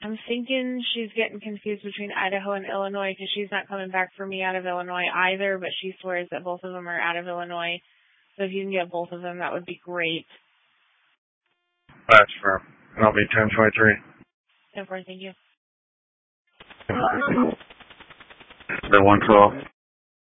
I'm thinking she's getting confused between Idaho and Illinois because she's not coming back for me out of Illinois either, but she swears that both of them are out of Illinois. So if you can get both of them, that would be great. That's firm. And I'll be 1023. 10-4, thank you. The 112.